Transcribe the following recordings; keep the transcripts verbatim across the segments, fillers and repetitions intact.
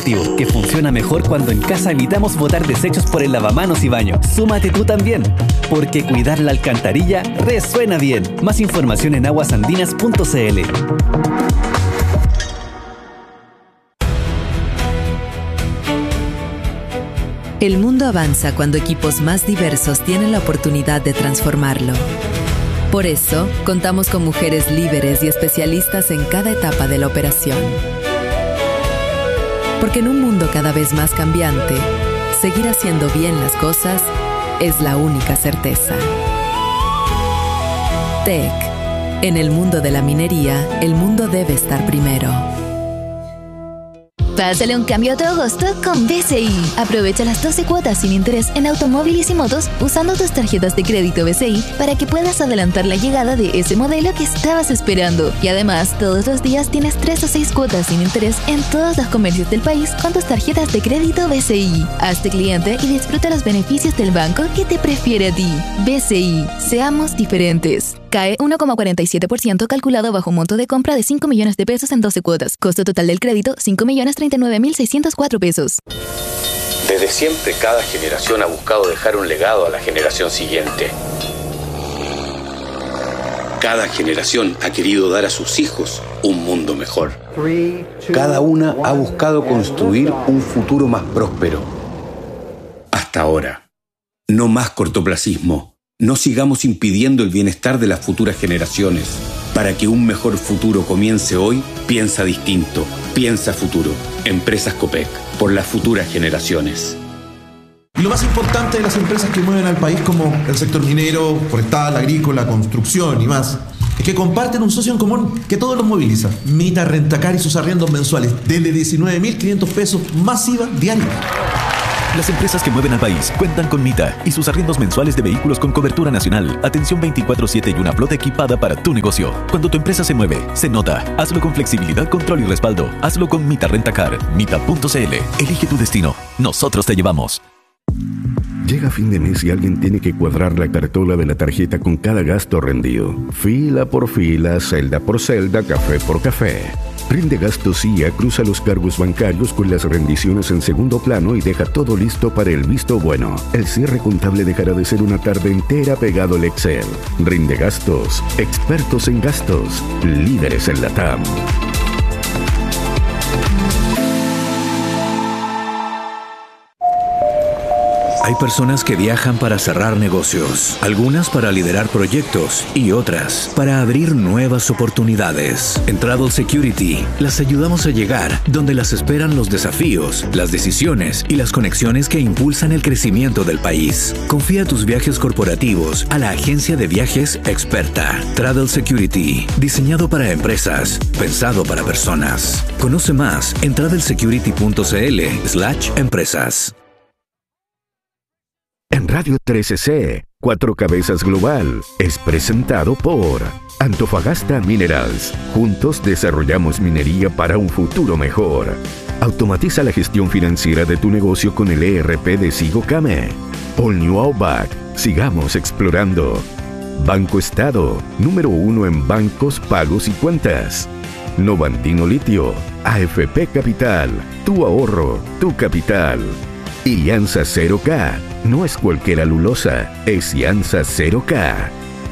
que funciona mejor cuando en casa evitamos botar desechos por el lavamanos y baño. Súmate tú también, porque cuidar la alcantarilla resuena bien. Más información en aguasandinas punto c l. El mundo avanza cuando equipos más diversos tienen la oportunidad de transformarlo. Por eso, contamos con mujeres líderes y especialistas en cada etapa de la operación. Porque en un mundo cada vez más cambiante, seguir haciendo bien las cosas es la única certeza. T E C. En el mundo de la minería, el mundo debe estar primero. Pásale un cambio a tu agosto con B C I. Aprovecha las doce cuotas sin interés en automóviles y motos usando tus tarjetas de crédito B C I para que puedas adelantar la llegada de ese modelo que estabas esperando. Y además, todos los días tienes tres o seis cuotas sin interés en todos los comercios del país con tus tarjetas de crédito B C I. Hazte cliente y disfruta los beneficios del banco que te prefiere a ti. B C I. Seamos diferentes. C A E uno coma cuarenta y siete por ciento calculado bajo un monto de compra de cinco millones de pesos en doce cuotas. Costo total del crédito, cinco millones treinta y nueve mil seiscientos cuatro pesos. Desde siempre, cada generación ha buscado dejar un legado a la generación siguiente. Cada generación ha querido dar a sus hijos un mundo mejor. Cada una ha buscado construir un futuro más próspero. Hasta ahora. No más cortoplacismo. No sigamos impidiendo el bienestar de las futuras generaciones. Para que un mejor futuro comience hoy, piensa distinto. Piensa futuro. Empresas Copec. Por las futuras generaciones. Y lo más importante de las empresas que mueven al país, como el sector minero, forestal, agrícola, construcción y más, es que comparten un socio en común que todos los moviliza. Mita Rentacar y sus arriendos mensuales desde diecinueve mil quinientos pesos más I V A diario. Las empresas que mueven al país cuentan con Mita y sus arriendos mensuales de vehículos con cobertura nacional, atención veinticuatro siete y una flota equipada para tu negocio. Cuando tu empresa se mueve, se nota. Hazlo con flexibilidad, control y respaldo. Hazlo con Mita Rentacar. Mita punto c l. Elige tu destino. Nosotros te llevamos. Llega fin de mes y alguien tiene que cuadrar la cartola de la tarjeta con cada gasto rendido. Fila por fila, celda por celda, café por café. Rinde Gastos I A cruza los cargos bancarios con las rendiciones en segundo plano y deja todo listo para el visto bueno. El cierre contable dejará de ser una tarde entera pegado al Excel. Rinde Gastos, expertos en gastos, líderes en la T A M. Hay personas que viajan para cerrar negocios, algunas para liderar proyectos y otras para abrir nuevas oportunidades. En Travel Security las ayudamos a llegar donde las esperan los desafíos, las decisiones y las conexiones que impulsan el crecimiento del país. Confía tus viajes corporativos a la agencia de viajes experta. Travel Security, diseñado para empresas, pensado para personas. Conoce más en travel security punto c l slash empresas. En Radio trece C, Cuatro Cabezas Global, es presentado por Antofagasta Minerals. Juntos desarrollamos minería para un futuro mejor. Automatiza la gestión financiera de tu negocio con el E R P de Sigocame. All New Outback, sigamos explorando. Banco Estado, número uno en bancos, pagos y cuentas. Novantino Litio, A F P Capital, tu ahorro, tu capital. Y Iansa cero K, no es cualquier alulosa, es Iansa cero K.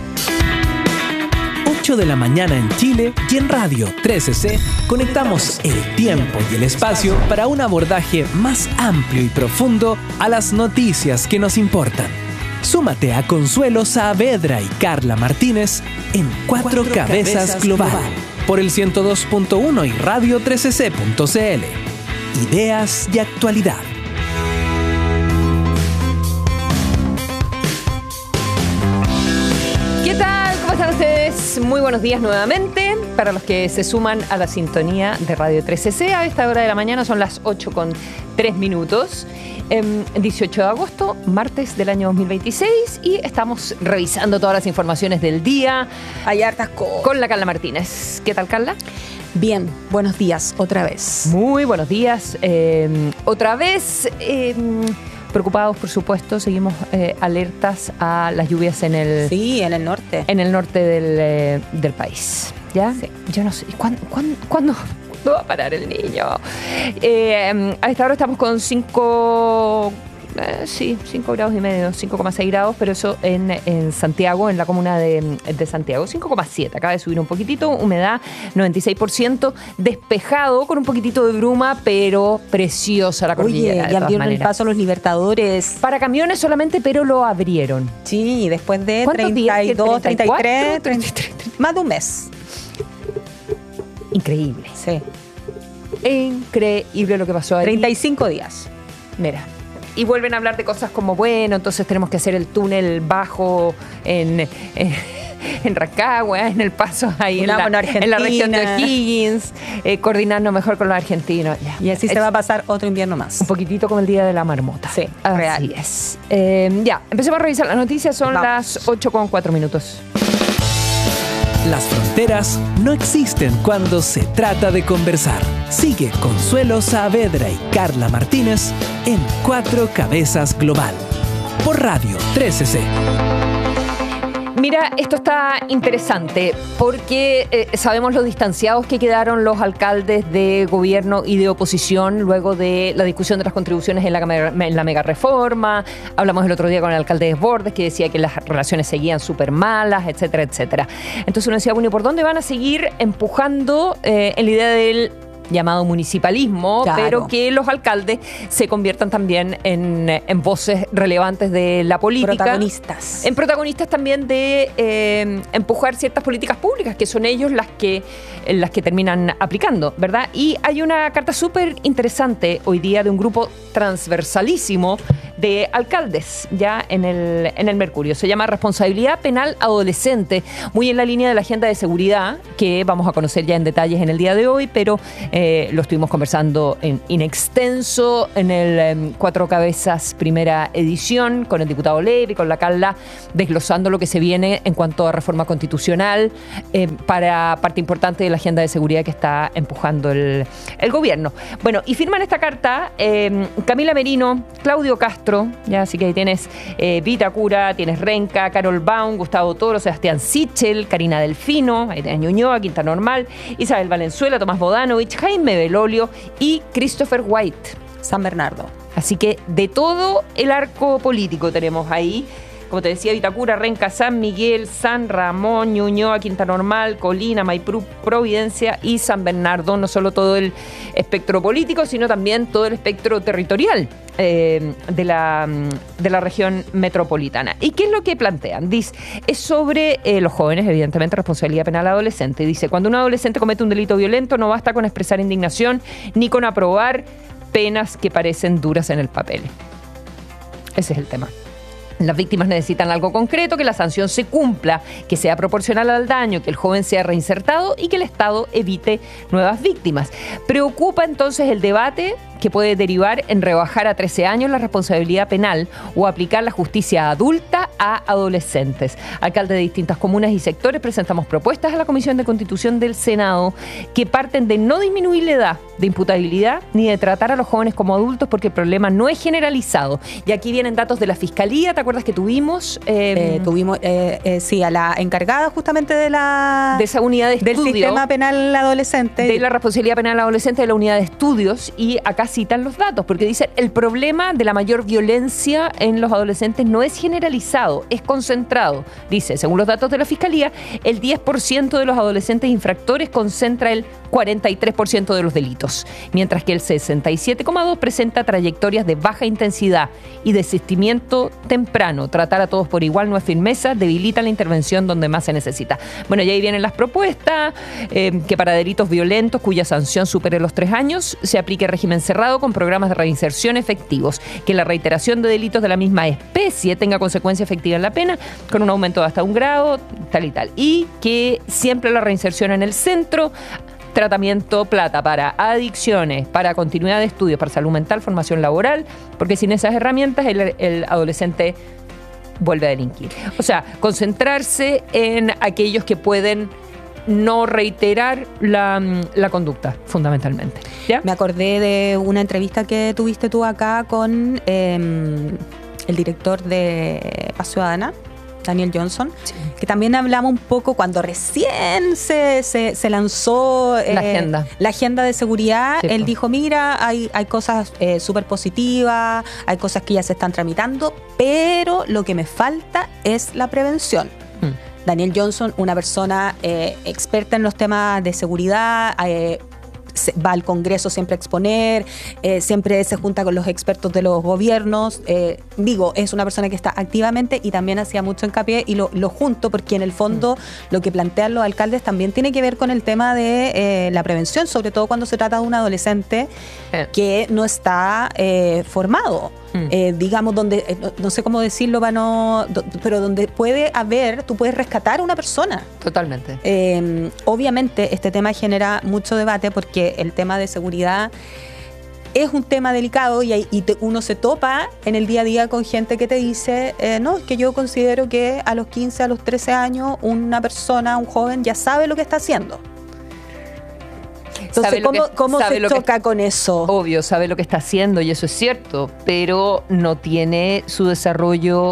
ocho de la mañana en Chile y en Radio trece C conectamos el tiempo y el espacio para un abordaje más amplio y profundo a las noticias que nos importan. Súmate a Consuelo Saavedra y Carla Martínez en Cuatro, Cuatro Cabezas, Cabezas Global, Global por el ciento dos punto uno y radio trece c punto c l. Ideas y actualidad. Muy buenos días nuevamente para los que se suman a la sintonía de Radio trece C. A esta hora de la mañana son las ocho con tres minutos. Eh, dieciocho de agosto, martes del año dos mil veintiséis, y estamos revisando todas las informaciones del día. Hay hartas cosas. Con la Carla Martínez. ¿Qué tal, Carla? Bien, buenos días otra vez. Muy buenos días. Eh, otra vez... Eh, Preocupados, por supuesto, seguimos eh, alertas a las lluvias en el... Sí, en el norte. En el norte del, eh, del país, ¿ya? Sí. Yo no sé, ¿cuándo, cuándo, cuándo, no va a parar el niño. Eh, a esta hora estamos con cinco... Eh, sí, cinco grados y medio, cinco coma seis grados, pero eso en, en Santiago, en la comuna de, de Santiago. cinco coma siete, acaba de subir un poquitito, humedad noventa y seis por ciento, despejado con un poquito de bruma, pero preciosa la cordillera. Oye, ya abrieron el paso a los Libertadores. Para camiones solamente, pero lo abrieron. Sí, después de ¿Cuántos treinta y dos, días? treinta y tres, treinta y tres, más de un mes. Increíble. Sí. Increíble lo que pasó ahí. treinta y cinco días. Mira. Y vuelven a hablar de cosas como, bueno, entonces tenemos que hacer el túnel bajo en, en, en Rancagua, en el paso ahí en la, en la región de O'Higgins, eh, coordinarnos mejor con los argentinos. Ya. Y así es, se va a pasar otro invierno más. Un poquitito como el Día de la Marmota. Sí, así real. es. Eh, ya, empecemos a revisar las noticias, son Vamos. las ocho con cuatro minutos. Las fronteras no existen cuando se trata de conversar. Sigue Consuelo Saavedra y Carla Martínez en Cuatro Cabezas Global por Radio trece C. Mira, esto está interesante porque eh, sabemos lo distanciados que quedaron los alcaldes de gobierno y de oposición luego de la discusión de las contribuciones en la, en la mega reforma. Hablamos el otro día con el alcalde de Desbordes que decía que las relaciones seguían súper malas, etcétera, etcétera. Entonces uno decía, bueno, ¿y por dónde van a seguir empujando eh, en la idea del llamado municipalismo, claro, pero que los alcaldes se conviertan también en, en voces relevantes de la política. Protagonistas. En protagonistas también de eh, empujar ciertas políticas públicas, que son ellos las que, las que terminan aplicando, ¿verdad? Y hay una carta súper interesante hoy día de un grupo transversalísimo de alcaldes ya en el, en el Mercurio. Se llama Responsabilidad Penal Adolescente, muy en la línea de la agenda de seguridad, que vamos a conocer ya en detalles en el día de hoy, pero eh, lo estuvimos conversando en in extenso en el eh, Cuatro Cabezas primera edición, con el diputado Levi, con la Carla, desglosando lo que se viene en cuanto a reforma constitucional eh, para parte importante de la agenda de seguridad que está empujando el, el gobierno. Bueno, y firman esta carta eh, Camila Merino, Claudio Castro, ya, así que ahí tienes eh, Vitacura, tienes Renca, Carol Baum, Gustavo Toro, Sebastián Sichel, Karina Delfino, ahí tienes Ñuñoa, Quinta Normal, Isabel Valenzuela, Tomás Bodanovich, Jaime Belolio y Christopher White. San Bernardo. Así que de todo el arco político tenemos ahí. Como te decía, Vitacura, Renca, San Miguel, San Ramón, Ñuñoa, Quinta Normal, Colina, Maipú, Providencia y San Bernardo. No solo todo el espectro político, sino también todo el espectro territorial eh, de, la, de la región metropolitana. ¿Y qué es lo que plantean? Dice, es sobre eh, los jóvenes, evidentemente, responsabilidad penal adolescente. Dice, cuando un adolescente comete un delito violento, no basta con expresar indignación ni con aprobar penas que parecen duras en el papel. Ese es el tema. Las víctimas necesitan algo concreto, que la sanción se cumpla, que sea proporcional al daño, que el joven sea reinsertado y que el Estado evite nuevas víctimas. Preocupa entonces el debate que puede derivar en rebajar a trece años la responsabilidad penal o aplicar la justicia adulta a adolescentes. Alcaldes de distintas comunas y sectores presentamos propuestas a la Comisión de Constitución del Senado que parten de no disminuir la edad de imputabilidad ni de tratar a los jóvenes como adultos, porque el problema no es generalizado. Y aquí vienen datos de la Fiscalía, ¿te acuerdas que tuvimos? Eh, eh, tuvimos, eh, eh, sí, a la encargada justamente de la... de esa unidad de estudio. Del sistema penal adolescente. De la responsabilidad penal adolescente de la unidad de estudios, y acá citan los datos, porque dicen, el problema de la mayor violencia en los adolescentes no es generalizado, es concentrado. Dice, según los datos de la Fiscalía, el diez por ciento de los adolescentes infractores concentra el cuarenta y tres por ciento de los delitos, mientras que el sesenta y siete coma dos por ciento presenta trayectorias de baja intensidad y desistimiento temprano. Tratar a todos por igual no es firmeza, debilita la intervención donde más se necesita. Bueno, y ahí vienen las propuestas, eh, que para delitos violentos cuya sanción supere los tres años, se aplique régimen cerrado con programas de reinserción efectivos, que la reiteración de delitos de la misma especie tenga consecuencia efectiva en la pena, con un aumento de hasta un grado, tal y tal, y que siempre la reinserción en el centro, tratamiento plata para adicciones, para continuidad de estudios, para salud mental, formación laboral, porque sin esas herramientas el, el adolescente vuelve a delinquir. O sea, concentrarse en aquellos que pueden no reiterar la, la conducta, fundamentalmente. ¿Ya? Me acordé de una entrevista que tuviste tú acá con eh, el director de Paz Ciudadana, Daniel Johnson, sí. que también hablamos un poco cuando recién se, se, se lanzó la, eh, agenda. la agenda de seguridad. Sí, él pues. dijo, mira, hay, hay cosas eh, súper positivas, hay cosas que ya se están tramitando, pero lo que me falta es la prevención. Hmm. Daniel Johnson, una persona eh, experta en los temas de seguridad, eh, va al Congreso siempre a exponer, eh, siempre se junta con los expertos de los gobiernos. Eh, digo, es una persona que está activamente y también hacía mucho hincapié y lo, lo junto porque en el fondo mm. lo que plantean los alcaldes también tiene que ver con el tema de eh, la prevención, sobre todo cuando se trata de un adolescente eh. que no está eh, formado. Mm. Eh, digamos, donde, eh, no, no sé cómo decirlo, para no, do, pero donde puede haber, tú puedes rescatar a una persona. Totalmente. Eh, obviamente este tema genera mucho debate porque el tema de seguridad es un tema delicado y, hay, y te, uno se topa en el día a día con gente que te dice, eh, no, es que yo considero que a los quince, a los trece años, una persona, un joven ya sabe lo que está haciendo. Entonces, ¿cómo, que, cómo se choca que, con eso? Obvio, sabe lo que está haciendo y eso es cierto, pero no tiene su desarrollo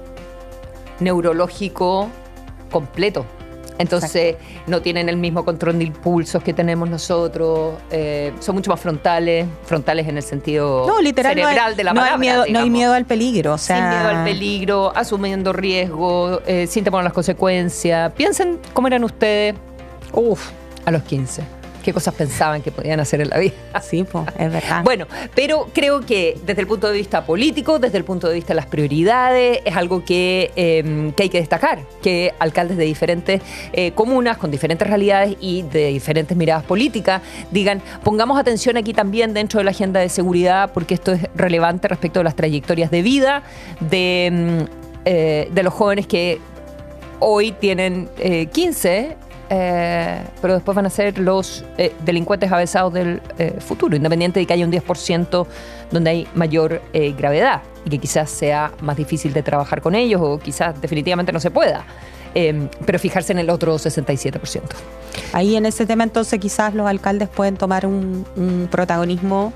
neurológico completo. Entonces, exacto, no tienen el mismo control de impulsos que tenemos nosotros, eh, son mucho más frontales, frontales en el sentido no, literal, cerebral no hay, de la no palabra. Hay miedo, no hay miedo al peligro. O sea... Sin miedo al peligro, asumiendo riesgo, eh, sin temor a las consecuencias. Piensen cómo eran ustedes uf, a los quince. Qué cosas pensaban que podían hacer en la vida. Sí, pues, es verdad. Bueno, pero creo que desde el punto de vista político, desde el punto de vista de las prioridades, es algo que, eh, que hay que destacar, que alcaldes de diferentes eh, comunas, con diferentes realidades y de diferentes miradas políticas, digan, pongamos atención aquí también dentro de la agenda de seguridad, porque esto es relevante respecto de las trayectorias de vida de, eh, de los jóvenes que hoy tienen eh, quince, Eh, pero después van a ser los eh, delincuentes avesados del eh, futuro, independiente de que haya un diez por ciento donde hay mayor eh, gravedad y que quizás sea más difícil de trabajar con ellos o quizás definitivamente no se pueda, eh, pero fijarse en el otro sesenta y siete por ciento. Ahí en ese tema entonces quizás los alcaldes pueden tomar un, un protagonismo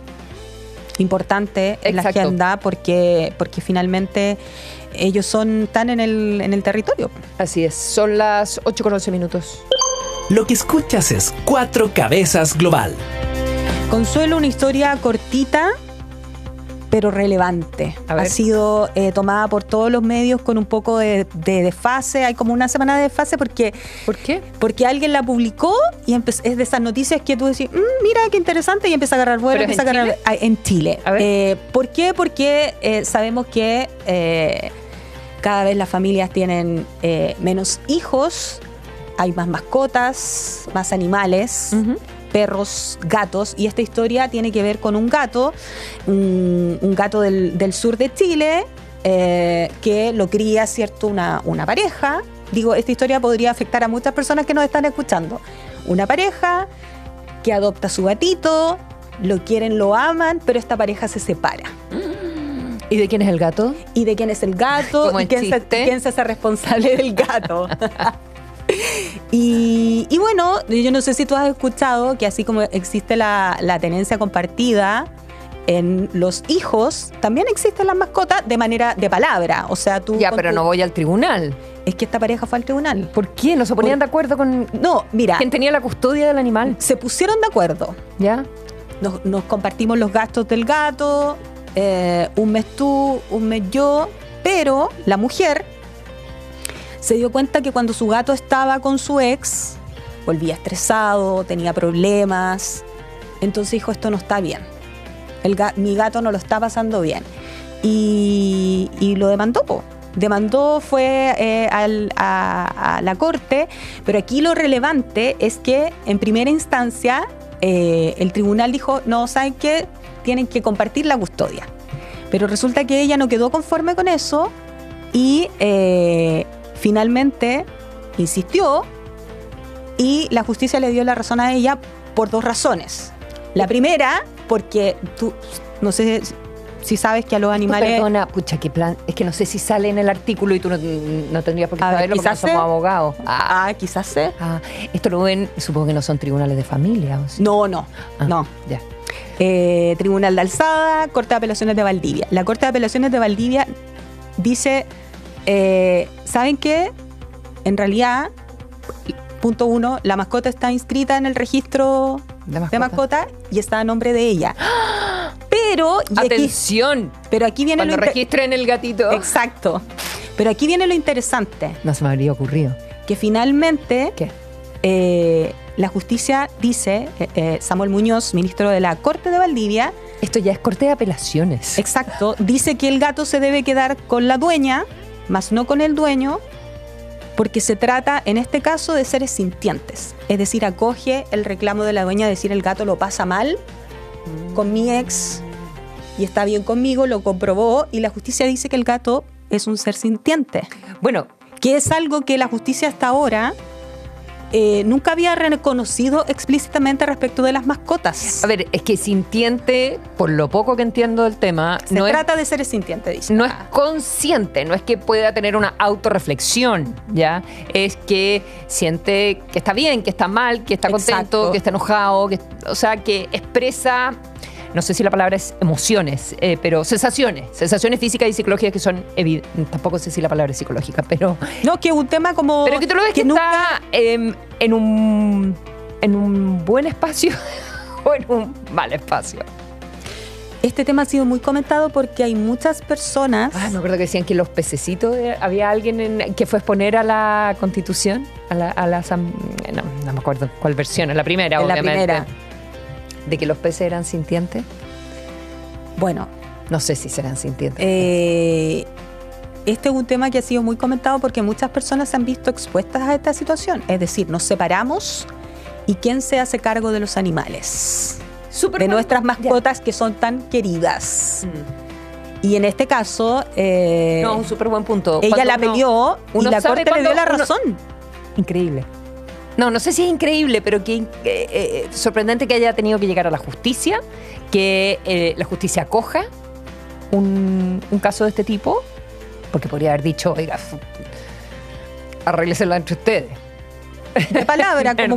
importante en Exacto. la agenda porque, porque finalmente ellos son están en el, en el territorio. Así es, son las ocho con once minutos. Lo que escuchas es Cuatro Cabezas Global. Consuelo, una historia cortita pero relevante. Ha sido eh, tomada por todos los medios con un poco de, de desfase. Hay como una semana de desfase porque... ¿Por qué? Porque alguien la publicó y empe- es de esas noticias que tú decís, mmm, mira qué interesante, y empieza a agarrar vuelo. Empieza en, a agarrar, Chile? en Chile. A ver. Eh, ¿Por qué? Porque eh, sabemos que eh, cada vez las familias tienen eh, menos hijos, hay más mascotas, más animales, uh-huh. perros, gatos, y esta historia tiene que ver con un gato, un, un gato del, del sur de Chile, eh, que lo cría, ¿cierto?, una, una pareja. Digo, esta historia podría afectar a muchas personas que nos están escuchando. Una pareja que adopta a su gatito, lo quieren, lo aman, pero esta pareja se separa. ¿Y de quién es el gato? ¿Y de quién es el gato? ¿Cómo ¿Y quién se, quién se hace responsable del gato? Y, y bueno, yo no sé si tú has escuchado que así como existe la, la tenencia compartida en los hijos, también existen las mascotas de manera de palabra. O sea, tú... Ya, pero tu... no voy al tribunal. Es que esta pareja fue al tribunal. ¿Por qué? ¿No se ponían Por... de acuerdo con...? No, mira... ¿Quién tenía la custodia del animal? Se pusieron de acuerdo. ¿Ya? Nos, nos compartimos los gastos del gato, eh, un mes tú, un mes yo, pero la mujer se dio cuenta que cuando su gato estaba con su ex, volvía estresado, tenía problemas. Entonces dijo, esto no está bien. El ga- mi gato no lo está pasando bien. Y, y lo demandó, po. Demandó, fue eh, al, a, a la corte, pero aquí lo relevante es que en primera instancia eh, el tribunal dijo, no, ¿saben qué? Tienen que compartir la custodia. Pero resulta que ella no quedó conforme con eso y... Eh, finalmente insistió y la justicia le dio la razón a ella por dos razones. La primera, porque tú, no sé si sabes que a los animales... Perdona, pucha, qué plan. Es que no sé si sale en el artículo y tú no, no tendrías por qué a saberlo ver, porque no somos abogados. Ah, ah, quizás sé. Ah, esto lo ven, supongo que no son tribunales de familia. ¿O sí? No, no, ah, no. Ya. Eh, Tribunal de Alzada, Corte de Apelaciones de Valdivia. La Corte de Apelaciones de Valdivia dice... Eh, ¿Saben qué? En realidad, punto uno, la mascota está inscrita en el registro de mascota, de mascota y está a nombre de ella. Pero... y ¡atención! Aquí, pero aquí viene Cuando lo... registren el gatito. Exacto. Pero aquí viene lo interesante. No se me habría ocurrido. Que finalmente... ¿Qué? Eh, la justicia dice, eh, eh, Samuel Muñoz, ministro de la Corte de Valdivia... Esto ya es corte de apelaciones. Exacto. Dice que el gato se debe quedar con la dueña, más no con el dueño, porque se trata, en este caso, de seres sintientes. Es decir, acoge el reclamo de la dueña de decir el gato lo pasa mal con mi ex y está bien conmigo, lo comprobó, y la justicia dice que el gato es un ser sintiente. Bueno, que es algo que la justicia hasta ahora eh, nunca había reconocido explícitamente respecto de las mascotas. A ver, es que sintiente, por lo poco que entiendo del tema, se no trata es, de seres sintientes, dice. No es consciente, no es que pueda tener una autorreflexión, ¿ya? Es que siente que está bien, que está mal, que está contento, Exacto. que está enojado, que, o sea, que expresa... No sé si la palabra es emociones, eh, pero sensaciones, sensaciones físicas y psicológicas que son evidentes. Tampoco sé si la palabra es psicológica, pero... No, que es un tema como... Pero que tú lo ves que, que nunca... está eh, en, un, en un buen espacio o en un mal espacio. Este tema ha sido muy comentado porque hay muchas personas... Ah, me acuerdo que decían que los pececitos, eh, había alguien en, que fue a exponer a la Constitución, a la... A la no, no me acuerdo cuál versión, es la primera, en obviamente. La primera. ¿De que los peces eran sintientes? Bueno. No sé si serán sintientes. Eh, este es un tema que ha sido muy comentado porque muchas personas se han visto expuestas a esta situación. Es decir, nos separamos y ¿quién se hace cargo de los animales? Super de buen, nuestras mascotas ya. que son tan queridas. Mm. Y en este caso... Eh, no, un súper buen punto. Ella la uno, peleó uno y la Corte le dio la uno, razón. Increíble. No, no sé si es increíble, pero que eh, eh, sorprendente que haya tenido que llegar a la justicia, que eh, la justicia acoja un, un caso de este tipo, porque podría haber dicho, oiga, arréglesela entre ustedes. De palabra, como